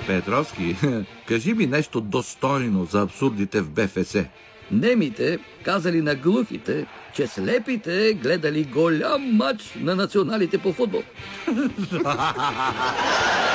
Петровски, кажи ми нещо достойно за абсурдите в БФС. Немите казали на глухите, че слепите гледали голям мач на националите по футбол.